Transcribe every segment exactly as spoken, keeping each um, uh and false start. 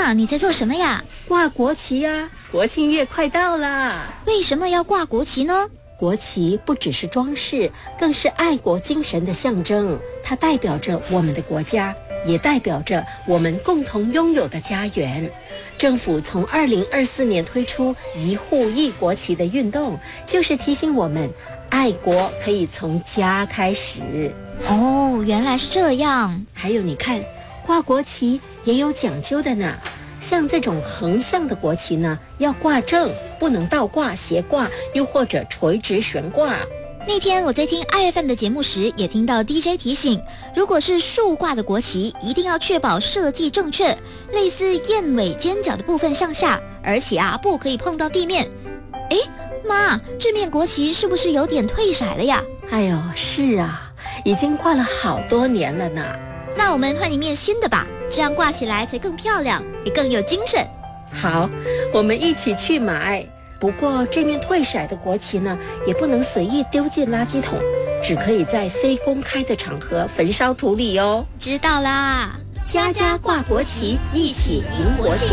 妈，你在做什么呀？ 挂国旗呀，国庆月快到啦！ 为什么要挂国旗呢？ 国旗不只是装饰，更是爱国精神的象征。它代表着我们的国家，也代表着我们共同拥有的家园。政府从二零二四年推出一户一国旗的运动，就是提醒我们，爱国可以从家开始。 哦，原来是这样。 还有你看，挂国旗也有讲究的呢。像这种横向的国旗呢，要挂正，不能倒挂、斜挂，又或者垂直悬挂。 那天我在听 I F M 的节目时，也听到 D J 提醒，如果是竖挂的国旗，一定要确保设计正确，类似燕尾尖角的部分向下，而且啊，不可以碰到地面。诶，妈，这面国旗是不是有点褪色了呀？ 哎呦，是啊，已经挂了好多年了呢。 那我们换一面新的吧，这样挂起来才更漂亮，也更有精神。 好，我们一起去买。不过这面褪色的国旗呢，也不能随意丢进垃圾桶，只可以在非公开的场合焚烧处理哦。 知道啦， 家家挂国旗，一起迎国庆。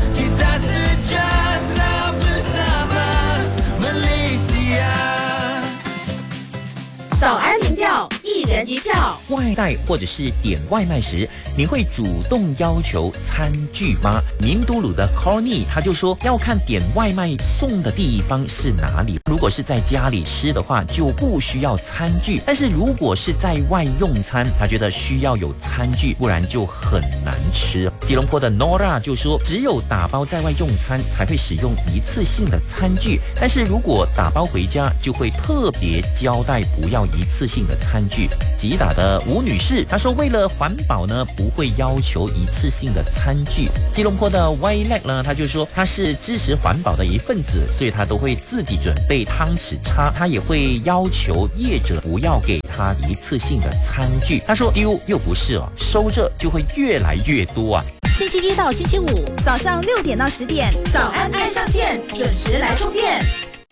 早安民调，一人一票。 外带或者是点外卖时，您会主动要求餐具吗？宁都鲁的 Corny 他就说要看点外卖送的地方是哪里。如果是在家里吃的话，就不需要餐具；但是如果是在外用餐，他觉得需要有餐具，不然就很难吃。吉隆坡的 Nora 就说，只有打包在外用餐才会使用一次性的餐具，但是如果打包回家，就会特别交代不要一次性的餐具。吉打的吴女士她说，为了环保呢，不会要求一次性的餐具。吉隆坡的 Y Leg 呢，他就说他是支持环保的一份子，所以他都会自己准备汤匙叉，他也会要求业者不要给他一次性的餐具。他说丢又不是哦，收着就会越来越多啊。 星期一到星期五早上六点到十点，早安爱上线，准时来充电。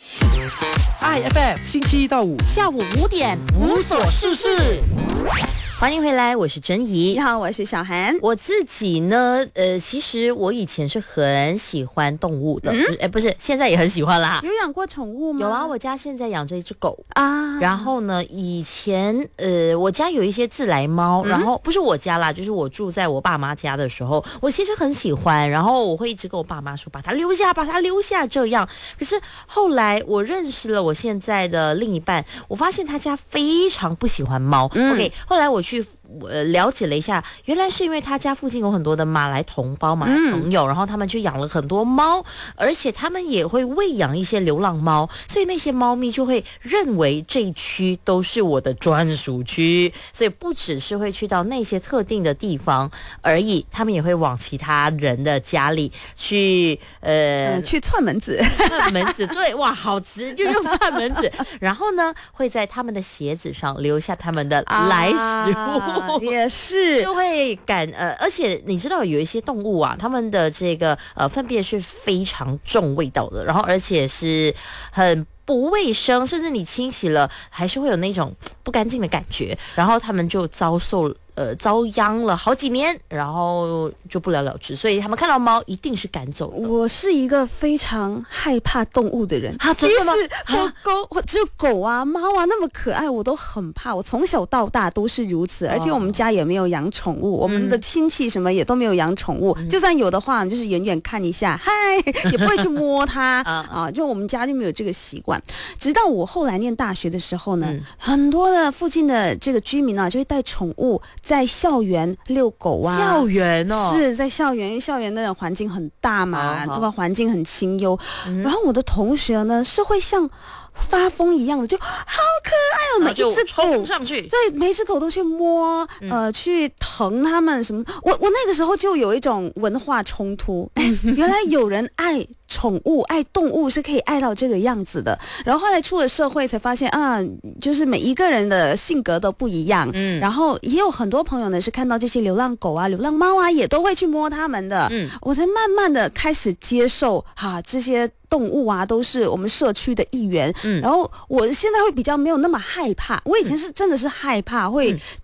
I F M 星期一到五下午五点，无所事事。 欢迎回来，我是珍怡。 你好，我是小涵。 我自己呢，呃，其实我以前是很喜欢动物的，哎、嗯，不是，现在也很喜欢啦。 有养过宠物吗？ 有啊，我家现在养着一只狗啊。 然后呢，以前呃，我家有一些自来猫，嗯、然后不是我家啦，就是我住在我爸妈家的时候，我其实很喜欢，然后我会一直跟我爸妈说，把它留下，把它留下这样。可是后来我认识了我现在的另一半，我发现他家非常不喜欢猫。嗯、OK， 后来我去呃了解了一下，原来是因为他家附近有很多的马来同胞、马来朋友，嗯、然后他们就养了很多猫，而且他们也会喂养一些流浪猫，所以那些猫咪就会认为这一区都是我的专属区，所以不只是会去到那些特定的地方而已，他们也会往其他人的家里去呃、 嗯、去串门子， 串门子，对，哇，好词，就用串门子，然后呢会在他们的鞋子上留下他们的来时物。啊也是就会感呃，而且你知道有一些动物啊，它们的这个呃粪便是非常重味道的，然后而且是很不卫生，甚至你清洗了还是会有那种不干净的感觉，然后他们就遭受呃遭殃了好几年，然后就不了了之，所以他们看到猫一定是赶走的。 我是一个非常害怕动物的人啊，真的吗？ 狗狗只有狗啊猫啊那么可爱，我都很怕，我从小到大都是如此，而且我们家也没有养宠物，哦、我们的亲戚什么也都没有养宠物，嗯、就算有的话，就是远远看一下，嗨，也不会去摸它啊，就我们家就没有这个习惯。直到我后来念大学的时候呢，嗯、很多的附近的这个居民啊，就会带宠物在校园遛狗啊。 校园哦， 是在校园，因为校园那种环境很大嘛，那个环境很清幽。嗯、然后我的同学呢，是会像发疯一样的，就好可爱哦，每一只狗冲上去， 对，每一只狗都去摸，嗯、呃，去疼它们什么。我我那个时候就有一种文化冲突，原来有人爱宠物、爱动物是可以爱到这个样子的。然后后来出了社会才发现啊，就是每一个人的性格都不一样。嗯，然后也有很多朋友呢是看到这些流浪狗啊、流浪猫啊，也都会去摸它们的。嗯，我才慢慢的开始接受哈、啊、这些动物啊都是我们社区的一员。嗯，然后我现在会比较没有那么害怕，我以前是真的是害怕，会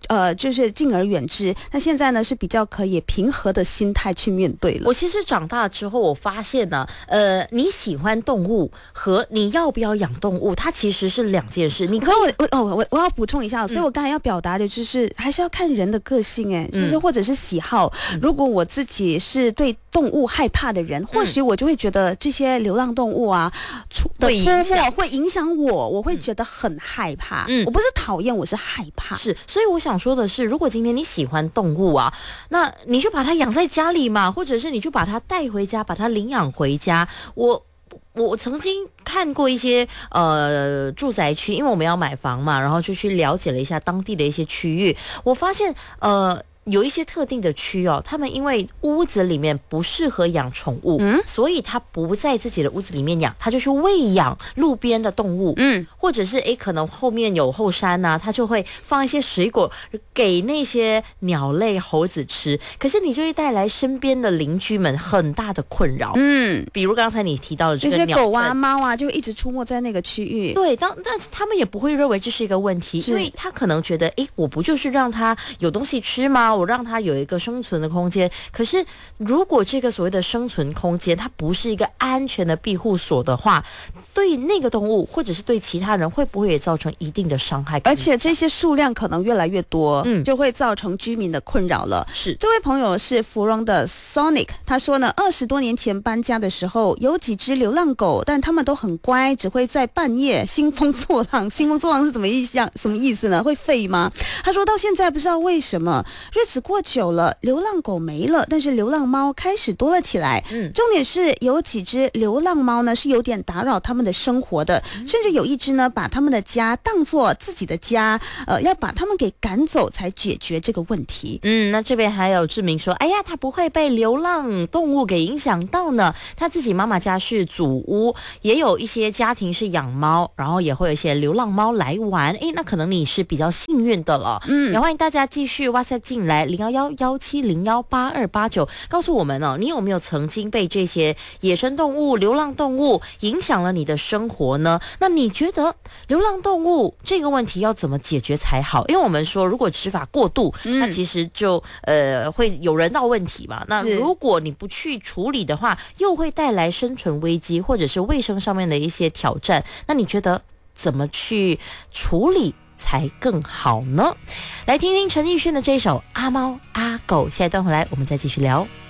呃，就是敬而远之。那现在呢是比较可以平和的心态去面对了。 我其实长大之后，我发现呢，呃，你喜欢动物和你要不要养动物，它其实是两件事。你可以， 我哦，我我要补充一下，所以我刚才要表达的就是，还是要看人的个性，哎，就是或者是喜好。嗯、如果我自己是对动物害怕的人，或许我就会觉得这些流浪动物啊，出的出没会影响我，我会觉得很害怕。嗯，我不是讨厌，我是害怕。 是，所以我想说的是，如果今天你喜欢动物啊，那你就把它养在家里嘛，或者是你就把它带回家，把它领养回家。我我曾经看过一些呃住宅区，因为我们要买房嘛，然后就去了解了一下当地的一些区域，我发现呃。有一些特定的区哦，他们因为屋子里面不适合养宠物，嗯，所以他不在自己的屋子里面养，他就去喂养路边的动物，嗯，或者是诶可能后面有后山呐、啊，他就会放一些水果给那些鸟类猴子吃，可是你就会带来身边的邻居们很大的困扰，嗯，比如刚才你提到的这个鸟狗啊、猫啊，就一直出没在那个区域， 对，当但是他们也不会认为这是一个问题，因为他可能觉得，诶，我不就是让他有东西吃吗？我让它有一个生存的空间，可是如果这个所谓的生存空间它不是一个安全的庇护所的话，对那个动物或者是对其他人会不会也造成一定的伤害？ 而且这些数量可能越来越多，嗯，就会造成居民的困扰了。 是， 这位朋友是芙蓉的 Sonic， 他说呢，二十多年前搬家的时候有几只流浪狗，但他们都很乖，只会在半夜兴风作浪。兴风作浪是怎么意思？什么意思呢？会吠吗？他说到现在不知道为什么日子过久了，流浪狗没了，但是流浪猫开始多了起来。嗯，重点是有几只流浪猫呢是有点打扰他们的生活的，嗯、甚至有一只呢把他们的家当作自己的家，呃，要把他们给赶走才解决这个问题。 嗯，那这边还有志明说，哎呀，他不会被流浪动物给影响到呢，他自己妈妈家是祖屋，也有一些家庭是养猫，然后也会有一些流浪猫来玩。哎，那可能你是比较幸运的了。嗯，也欢迎大家继续 WhatsApp 进来零幺幺幺七零幺八二八九，告诉我们哦，你有没有曾经被这些野生动物、流浪动物影响了你的生活呢？那你觉得流浪动物这个问题要怎么解决才好？因为我们说，如果执法过度，嗯、那其实就呃会有人道问题嘛。那如果你不去处理的话，又会带来生存危机或者是卫生上面的一些挑战。那你觉得怎么去处理才更好呢？来听听陈奕迅的这首《阿猫阿狗》，下一段回来我们再继续聊。